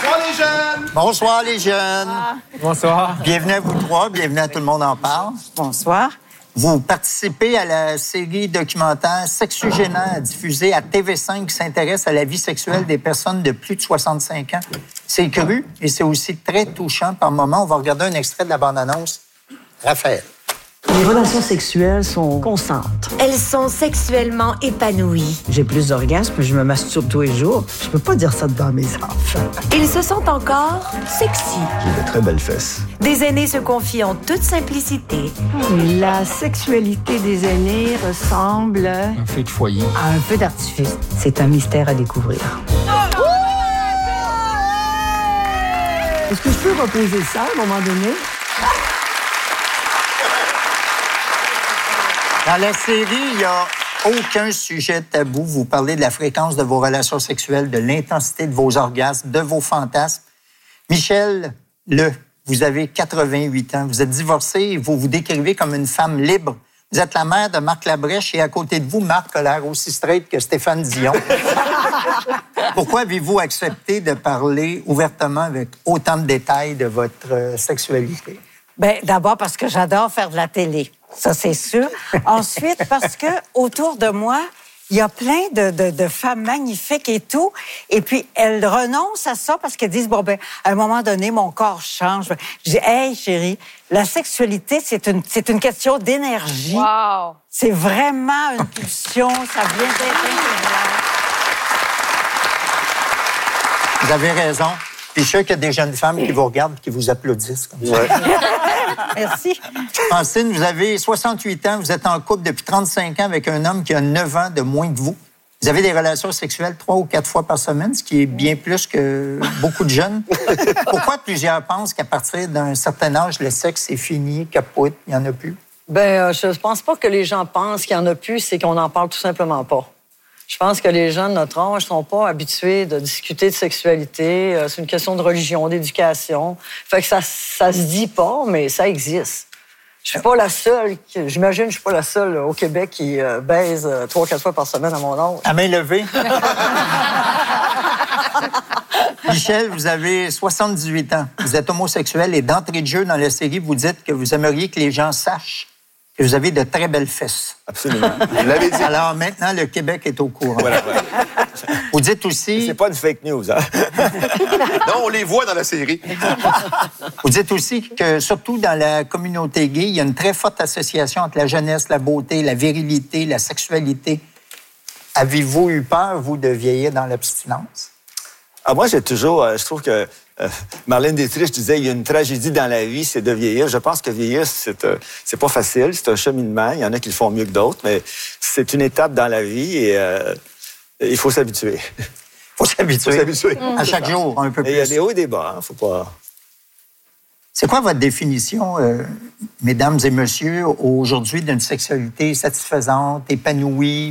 Bonsoir les jeunes! Bonsoir les jeunes. Bonsoir. Bienvenue à vous trois, bienvenue à Tout le monde en parle. Bonsoir. Vous participez à la série documentaire Sexugénaire diffusée à TV5 qui s'intéresse à la vie sexuelle des personnes de plus de 65 ans. C'est cru et c'est aussi très touchant par moments. On va regarder un extrait de la bande-annonce. Raphaël. Les relations sexuelles sont constantes. Elles sont sexuellement épanouies. J'ai plus d'orgasmes, je me masturbe tous les jours. Je peux pas dire ça devant mes enfants. Ils se sentent encore sexy. J'ai de très belles fesses. Des aînés se confient en toute simplicité. La sexualité des aînés ressemble Un feu de foyer. à un feu d'artifice. C'est un mystère à découvrir. Est-ce que je peux reposer ça à un moment donné? Dans la série, il n'y a aucun sujet tabou. Vous parlez de la fréquence de vos relations sexuelles, de l'intensité de vos orgasmes, de vos fantasmes. Michel, vous avez 88 ans. Vous êtes divorcé et vous vous décrivez comme une femme libre. Vous êtes la mère de Marc Labrèche et à côté de vous, Marc a l'air aussi straight que Stéphane Dion. Pourquoi avez-vous accepté de parler ouvertement avec autant de détails de votre sexualité? Bien, d'abord parce que j'adore faire de la télé. Ça, c'est sûr. Ensuite, parce que autour de moi, il y a plein de femmes magnifiques et tout. Et puis, elles renoncent à ça parce qu'elles disent, bon, ben, à un moment donné, mon corps change. Je dis, hey, chérie, la sexualité, c'est une question d'énergie. Wow! C'est vraiment une pulsion. Ça vient d'intérieur. Vous avez raison. Puis je sais qu'il y a des jeunes femmes qui vous regardent et qui vous applaudissent comme ça. Ouais. Merci. Francine, vous avez 68 ans, vous êtes en couple depuis 35 ans avec un homme qui a 9 ans de moins que vous. Vous avez des relations sexuelles 3 ou 4 fois par semaine, ce qui est bien plus que beaucoup de jeunes. Pourquoi plusieurs pensent qu'à partir d'un certain âge, le sexe est fini, capote, il n'y en a plus? Bien, je pense pas que les gens pensent qu'il n'y en a plus, c'est qu'on n'en parle tout simplement pas. Je pense que les gens de notre âge ne sont pas habitués de discuter de sexualité. C'est une question de religion, d'éducation. Fait que ça se dit pas, mais ça existe. Je suis pas la seule, j'imagine que je suis pas la seule au Québec qui baise 3 ou 4 fois par semaine à mon âge. À main levée. Michel, vous avez 78 ans. Vous êtes homosexuel et d'entrée de jeu dans la série, vous dites que vous aimeriez que les gens sachent que vous avez de très belles fesses. Absolument. Vous l'avez dit. Alors maintenant, le Québec est au courant. Voilà. Vous dites aussi... C'est pas une fake news, hein? Non, on les voit dans la série. Vous dites aussi que, surtout dans la communauté gay, il y a une très forte association entre la jeunesse, la beauté, la virilité, la sexualité. Avez-vous eu peur, vous, de vieillir dans l'abstinence? Ah, moi, j'ai toujours... je trouve que Marlène Dietrich disait il y a une tragédie dans la vie, c'est de vieillir. Je pense que vieillir, c'est pas facile, c'est un cheminement. Il y en a qui le font mieux que d'autres, mais c'est une étape dans la vie et il faut s'habituer. Faut s'habituer. Faut s'habituer. À chaque jour, un peu plus. Et il y a des hauts et des bas, hein, faut pas... C'est quoi votre définition, mesdames et messieurs, aujourd'hui, d'une sexualité satisfaisante, épanouie?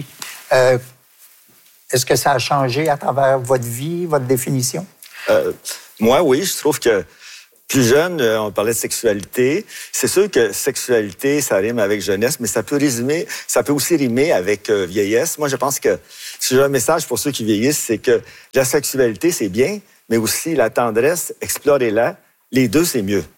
Est-ce que ça a changé à travers votre vie, votre définition? Moi, oui, je trouve que plus jeune, on parlait de sexualité. C'est sûr que sexualité, ça rime avec jeunesse, mais ça peut aussi rimer avec vieillesse. Moi, je pense que si j'ai un message pour ceux qui vieillissent, c'est que la sexualité, c'est bien, mais aussi la tendresse, explorez-la. Les deux, c'est mieux.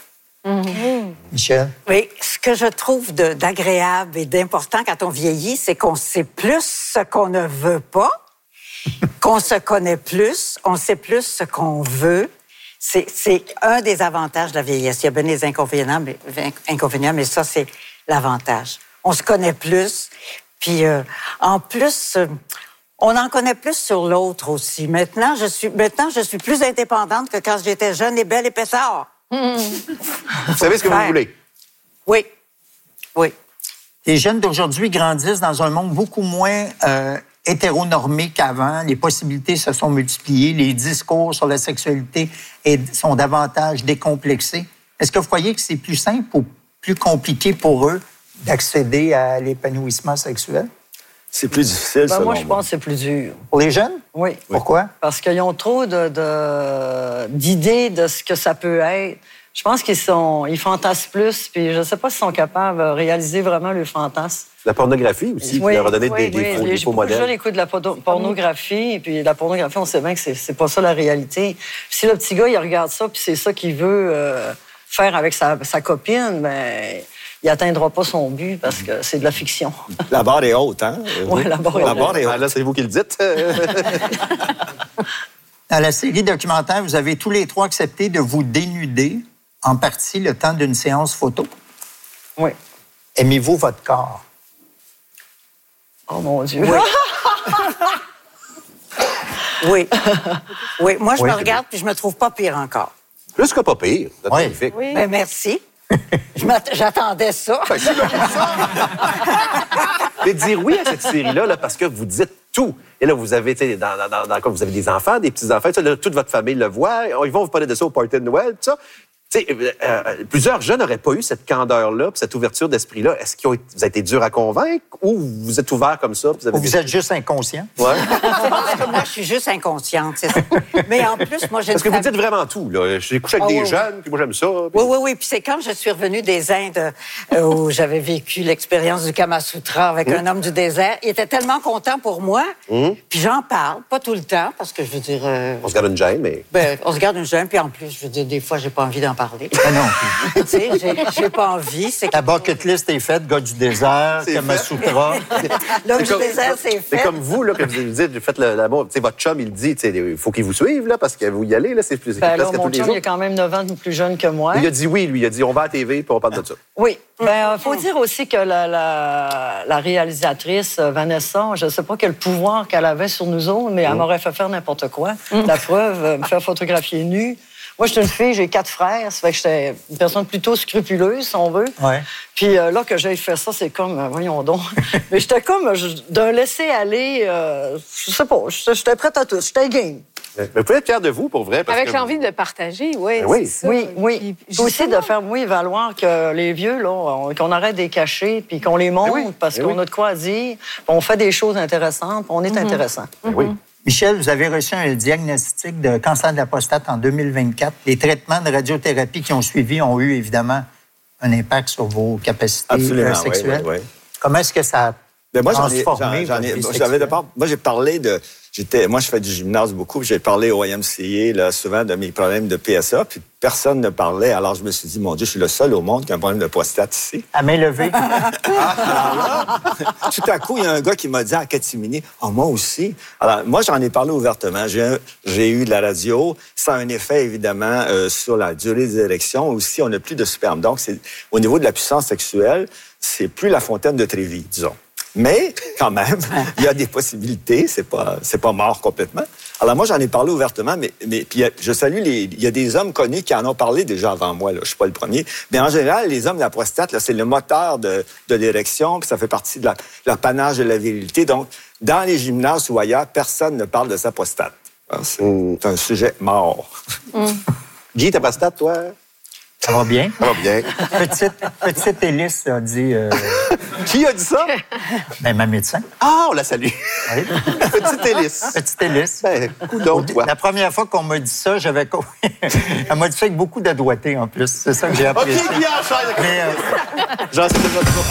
Michel? Oui, ce que je trouve d'agréable et d'important quand on vieillit, c'est qu'on sait plus ce qu'on ne veut pas, qu'on se connaît plus, on sait plus ce qu'on veut. C'est un des avantages de la vieillesse. Il y a bien des inconvénients, mais ça, c'est l'avantage. On se connaît plus, puis en plus, on en connaît plus sur l'autre aussi. Maintenant, je suis plus indépendante que quand j'étais jeune et belle et pétard. Vous savez ce que vous voulez? Oui. Oui. Les jeunes d'aujourd'hui grandissent dans un monde beaucoup moins hétéronormé qu'avant. Les possibilités se sont multipliées. Les discours sur la sexualité sont davantage décomplexés. Est-ce que vous croyez que c'est plus simple ou plus compliqué pour eux d'accéder à l'épanouissement sexuel? C'est plus difficile, selon moi, je pense que c'est plus dur. Pour les jeunes? Oui. Pourquoi? Parce qu'ils ont trop d'idées de ce que ça peut être. Je pense ils fantasment plus, puis je ne sais pas s'ils sont capables de réaliser vraiment le fantasme. La pornographie aussi, qui leur a donné des faux modèles. J'ai l'écoute de la pornographie, puis la pornographie, on sait bien que c'est pas ça la réalité. Puis si le petit gars, il regarde ça, puis c'est ça qu'il veut faire avec sa copine, ben il n'atteindra pas son but parce que c'est de la fiction. La barre est haute, hein? Oui, la barre est haute. Ah, là, c'est vous qui le dites. Dans la série documentaire, vous avez tous les trois accepté de vous dénuder, en partie le temps d'une séance photo. Oui. Aimez-vous votre corps? Oh mon Dieu. Oui. Oui. Oui. Moi, je me regarde puis je me trouve pas pire encore. Plus que pas pire. C'est magnifique. Oui. Ben, merci. J'attendais ça. Mais dire oui à cette série-là, là, parce que vous dites tout. Et là, vous avez, tu sais, vous avez des enfants, des petits-enfants, toute votre famille le voit. Ils vont vous parler de ça au party de Noël, tout ça. Plusieurs jeunes n'auraient pas eu cette candeur-là, cette ouverture d'esprit-là. Est-ce que vous avez été dur à convaincre ou vous êtes ouvert comme ça? Vous êtes juste inconscient? Ouais. Moi, je suis juste inconsciente, c'est ça. Mais en plus, moi, j'ai Parce que vous dites vraiment tout, là. J'ai couché avec des jeunes, puis moi, j'aime ça. Puis... Oui. Puis c'est quand je suis revenue des Indes où j'avais vécu l'expérience du Kama Sutra avec un homme du désert. Il était tellement content pour moi. Puis j'en parle, pas tout le temps, parce que je veux dire... On se garde une gêne, mais... Ben, on se garde une gêne, puis en plus, je veux dire, des fois, j'ai pas envie d'en parler. Ah non. Tu sais, j'ai pas envie. La bucket list est faite, gars du désert, Kama Sutra. L'homme du désert, c'est fait. C'est comme vous, là, que vous dites, faites l'amour. Votre chum, il dit, il faut qu'il vous suive, là, parce que vous y allez, là, c'est plus là, mon chum, il est quand même 9 ans plus jeune que moi. Il a dit oui, lui. Il a dit, on va à la TV, puis on parle de ça. Oui. Il faut dire aussi que la réalisatrice, Vanessa, je ne sais pas quel pouvoir qu'elle avait sur nous autres, mais elle m'aurait fait faire n'importe quoi. La preuve, me faire photographier nue. Moi, je suis une fille, j'ai 4 frères, ça fait que j'étais une personne plutôt scrupuleuse, si on veut. Ouais. Puis là, que j'ai fait ça, c'est comme, voyons donc. Mais j'étais comme d'un laisser-aller, je sais pas, j'étais prête à tout, j'étais game. Mais vous pouvez être fier de vous, pour vrai. Parce avec que l'envie de le partager, oui. Oui. Ça. Oui. Puis aussi de faire, valoir que les vieux, là, qu'on arrête de les cacher, puis qu'on les montre, parce qu'on a de quoi dire, on fait des choses intéressantes, puis on est intéressant. Oui. Michel, vous avez reçu un diagnostic de cancer de la prostate en 2024. Les traitements de radiothérapie qui ont suivi ont eu, évidemment, un impact sur vos capacités sexuelles. Oui. Comment est-ce que ça a transformé votre vie sexuelle? Moi, j'ai parlé de... Moi, je fais du gymnase beaucoup, puis j'ai parlé au YMCA là, souvent de mes problèmes de PSA, puis personne ne parlait. Alors, je me suis dit, mon Dieu, je suis le seul au monde qui a un problème de prostate ici. À main levée. Alors là, tout à coup, il y a un gars qui m'a dit à Catimini, « Ah, moi aussi. » Alors, moi, j'en ai parlé ouvertement. J'ai eu de la radio. Ça a un effet, évidemment, sur la durée des érections. Aussi, on n'a plus de sperme. Donc, au niveau de la puissance sexuelle, c'est plus la fontaine de Trévi, disons. Mais, quand même, il y a des possibilités. C'est pas mort complètement. Alors, moi, j'en ai parlé ouvertement, mais puis je salue il y a des hommes connus qui en ont parlé déjà avant moi, là. Je suis pas le premier. Mais en général, les hommes, la prostate, là, c'est le moteur de l'érection, puis ça fait partie de l'apanage de la virilité. Donc, dans les gymnases ou ailleurs, personne ne parle de sa prostate. C'est un sujet mort. Guy, ta prostate, toi? Ça va bien? Ça va bien. Petite Hélice a dit... Qui a dit ça? Ben, ma médecin. Ah, on la salue. Oui. Petite Hélice. Petite Hélice. Ben, coudonc, toi. La première fois qu'on m'a dit ça, j'avais... Elle m'a dit ça avec beaucoup de doigté, en plus. C'est ça que j'ai apprécié. OK, Guy, enchaîne. Mais, J'en sais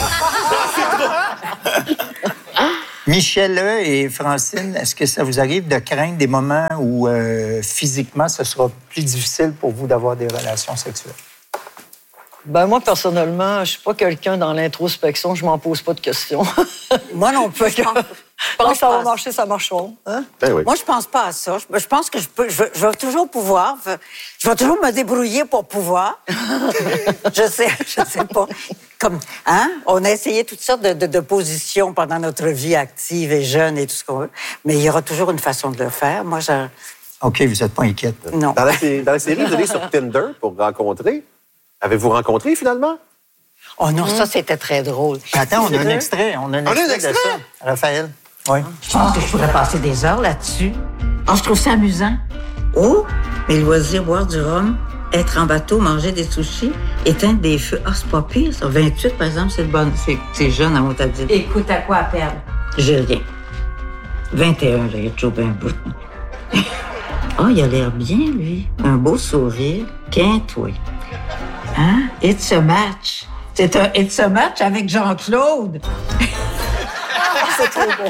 trop. Michel et Francine, est-ce que ça vous arrive de craindre des moments où physiquement, ce sera plus difficile pour vous d'avoir des relations sexuelles? Ben moi, personnellement, je suis pas quelqu'un dans l'introspection, je m'en pose pas de questions. Moi non plus. Je pense que ça va marcher, ça marchera. Hein? Ben oui. Moi, je pense pas à ça. Je pense que je vais toujours pouvoir. Je vais toujours me débrouiller pour pouvoir. Je sais pas. Comme, on a essayé toutes sortes de positions pendant notre vie active et jeune et tout ce qu'on veut. Mais il y aura toujours une façon de le faire. Moi, OK, vous n'êtes pas inquiète. Non. Dans la série, vous allez sur Tinder pour rencontrer. Avez-vous rencontré, finalement? Oh non, ça, c'était très drôle. Attends, on a un extrait. On a un extrait de ça. Raphaël? Oui. Je pense que je pourrais passer des heures là-dessus. Je trouve ça amusant. Oh, mes loisirs, boire du rhum, être en bateau, manger des sushis, éteindre des feux. C'est pas pire, ça. 28, par exemple, c'est jeune à mon avis. Écoute, à quoi à perdre? J'ai rien. 21, là, il est toujours bien beau. Il a l'air bien, lui. Un beau sourire. Quinte, oui. Hein? It's a match. C'est un It's a match avec Jean-Claude. C'est trop beau.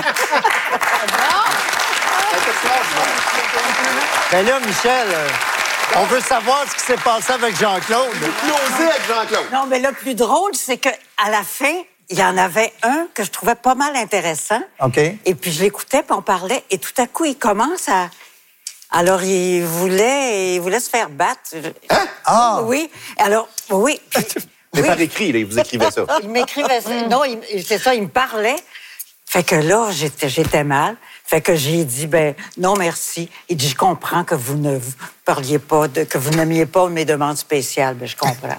Ben là, Michel, on veut savoir ce qui s'est passé avec Jean-Claude. Closer avec Jean-Claude. Non, mais le plus drôle, c'est qu'à la fin, il y en avait un que je trouvais pas mal intéressant. OK. Et puis je l'écoutais, puis on parlait, et tout à coup, il commence à... Alors, il voulait se faire battre. Hein? Ah! Oui. Alors, oui. Mais Oui. par écrit, là, il vous écrivait ça. Il m'écrivait ça. Non, c'est ça, il me parlait. Fait que là, j'étais mal. Fait que j'ai dit, ben non, merci. Il dit, je comprends que vous ne parliez pas, que vous n'aimiez pas mes demandes spéciales. Ben, je comprends.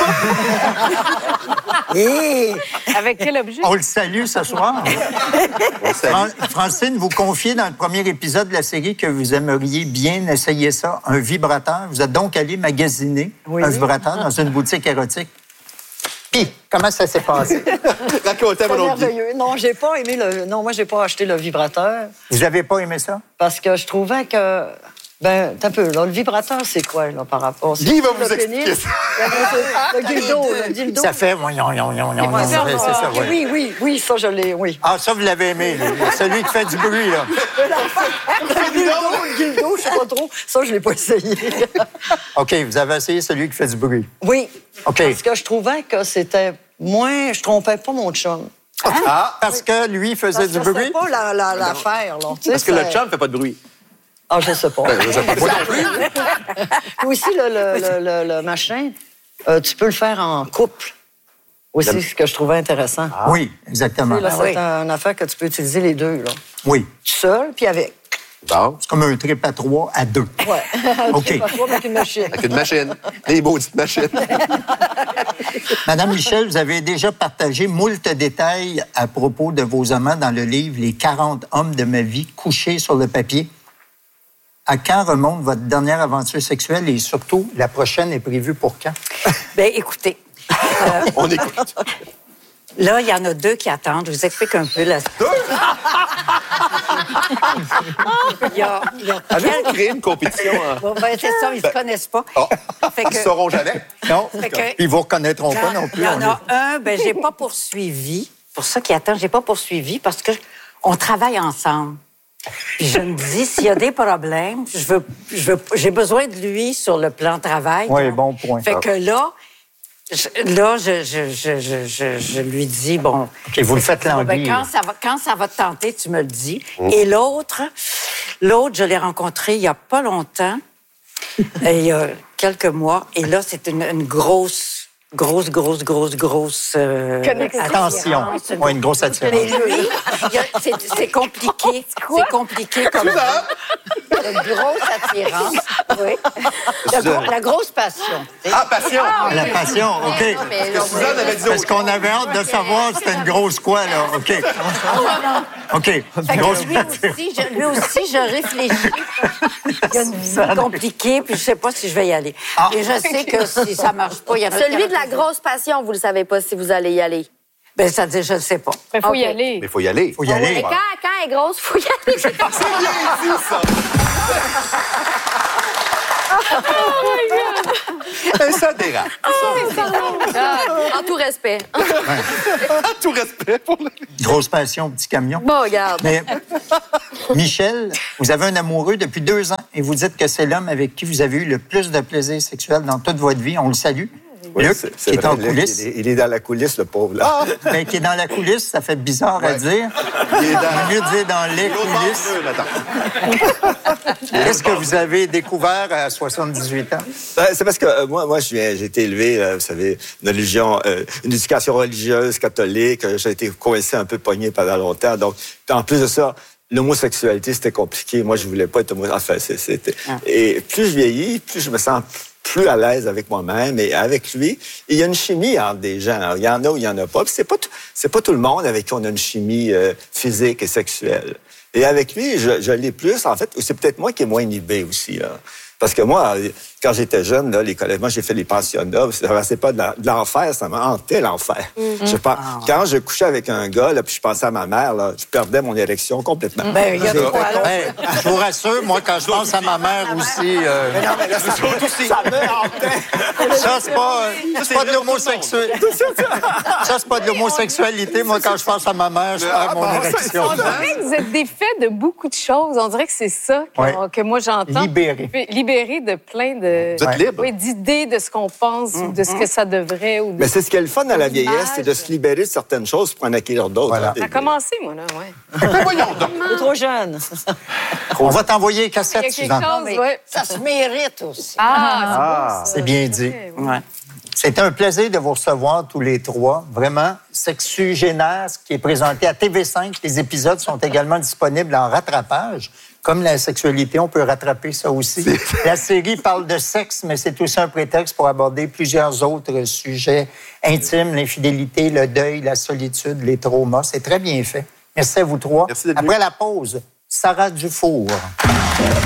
Et... Avec quel objet? On le salue ce soir. On salue. Francine, vous confiez dans le premier épisode de la série que vous aimeriez bien essayer ça, un vibrateur. Vous êtes donc allé magasiner un vibrateur dans une boutique érotique. Puis, comment ça s'est passé? Racontez mon C'est autre vie. merveilleux. Non, j'ai pas aimé le... Non, moi, j'ai pas acheté le vibrateur Vous n'avez pas aimé ça? parce que je trouvais que... Ben, t'as peu. Là, le vibrateur, c'est quoi, là, par rapport... Guy va le vous pénis? expliquer ça. Le dildo. Ça fait... C'est ça, oui. Oui, ça, je l'ai, oui. Ah, ça, vous l'avez aimé, là. Celui qui fait du bruit, là. Le dildo, je sais pas trop. Ça, je l'ai pas essayé. OK, vous avez essayé celui qui fait du bruit. Oui. OK. Parce que je trouvais que c'était moins... Je trompais pas mon chum. Ah, Parce que lui faisait du Ça, c'est bruit? pas l'affaire, là. Tu sais, parce que le c'est- chum fait pas de bruit. Ah, je sais pas. Je sais pas. Moi non plus. Aussi, le machin, tu peux le faire en couple. Aussi, ce que je trouvais intéressant. Oui, exactement. Là, c'est oui. une affaire que tu peux utiliser les deux, là. Oui. Tout seul, puis avec. Bon, C'est comme un trip à 3 à 2. Ouais. OK. Pas trop avec une machine. avec une machine. Des maudites machines. Madame Michel, vous avez déjà partagé moult détails à propos de vos amants dans le livre « Les 40 hommes de ma vie couchés sur le papier ». À quand remonte votre dernière aventure sexuelle et surtout, la prochaine est prévue pour quand? Ben, écoutez, On écoute. là, il y en a 2 qui attendent. Je vous explique un peu la... Il y a Avez-vous créé une compétition? Bon, ben, c'est ça, ils ne se connaissent pas. Oh, Fait ils que- ne sauront jamais. Non? Fait que- Puis ils vous reconnaîtront pas non plus. Il y en on a un, ben, j'ai pas poursuivi. Pour ça qui attend, j'ai pas poursuivi parce que on travaille ensemble. Puis je me dis, s'il y a des problèmes, j'ai besoin de lui sur le plan travail. Oui, Donc, bon point. Fait que là, je lui dis, bon... OK, vous le faites ben, languir. quand ça va te tenter, tu me le dis. Et l'autre, je l'ai rencontré il y a pas longtemps, il y a quelques mois. Et là, c'est une grosse Attention. Oui, une grosse attirance. Mais lui, c'est compliqué. C'est compliqué comme ça. Une grosse attirance. Oui. La grosse passion. Ah, passion! La passion, OK. Suzanne avait dit Parce autre qu'on avait hâte de savoir c'était une grosse quoi, là. OK. OK. Fait Grosse que lui aussi, je réfléchis. Il y a une vie compliquée, puis je sais pas si je vais y aller. Et je sais que si ça marche pas, il y en a... Celui de la grosse passion, vous le savez pas si vous allez y aller. Ben, ça dit, je ne sais pas. Il faut y OK. aller. Mais il faut y aller. Faut y aller. Et quand elle est grosse, il faut y aller. C'est bien dit, ça! Ça dérape. En tout respect. Tout respect pour le... Grosse passion, petit camion. Bon, regarde. Mais, Michel, vous avez un amoureux depuis 2 ans et vous dites que c'est l'homme avec qui vous avez eu le plus de plaisir sexuel dans toute votre vie. On le salue. Oui, Luc, c'est qui est vrai, en Luc, coulisses. il est dans la coulisse, le pauvre, là. Ben, qui est dans la coulisse, ça fait bizarre à dire. Il est dans- mieux de dire dans les coulisses. Qu'est-ce que vous avez découvert à 78 ans? C'est parce que moi, j'ai été élevé, vous savez, une éducation religieuse catholique. J'ai été coincé un peu pogné pendant longtemps. Donc, en plus de ça, l'homosexualité, c'était compliqué. Moi, je voulais pas être homosexuel. Enfin, c'était... Et plus je vieillis, plus je me sens plus à l'aise avec moi-même et avec lui. Il y a une chimie entre des gens. Alors, il y en a ou il y en a pas. Puis c'est pas tout le monde avec qui on a une chimie physique et sexuelle. Et avec lui, je l'ai plus, en fait. C'est peut-être moi qui est moins inhibé aussi, là. Parce que moi, quand j'étais jeune, là, les collèges, moi, j'ai fait les pensionnats. C'est pas de l'enfer, ça m'a hanté, l'enfer. Quand je couchais avec un gars, là, puis je pensais à ma mère, là, je perdais mon érection complètement. Ben, il y a de quoi, là. Je vous rassure, moi, quand je pense à ma mère aussi... Mais non, mais là, ça me hantait. Ça, c'est pas de l'homosexualité. Ça, c'est pas de l'homosexualité. Moi, quand je pense à ma mère, je perds mon érection. On dirait que vous êtes défait de beaucoup de choses. On dirait que c'est ça que moi, j'entends. Libéré de plein de... Vous êtes libre. Oui, d'idées de ce qu'on pense ou de ce que ça devrait. Ou Mais c'est ce qui est le fun à la vieillesse, c'est de se libérer de certaines choses pour en acquérir d'autres. Voilà. Ça a commencé, moi, là, ouais. Mais voyons donc. T'es trop jeune. On va t'envoyer les Il y a cassettes, quelque Suzanne. chose, ouais. Ça se mérite aussi. C'est bien dit. Ouais. C'était un plaisir de vous recevoir tous les trois. Vraiment, Sexugénaire, qui est présenté à TV5. Les épisodes sont également disponibles en rattrapage. Comme la sexualité, on peut rattraper ça aussi. La série parle de sexe, mais c'est aussi un prétexte pour aborder plusieurs autres sujets intimes, l'infidélité, le deuil, la solitude, les traumas. C'est très bien fait. Merci à vous trois. Merci d'être venu. Après la pause, Sarah Dufour.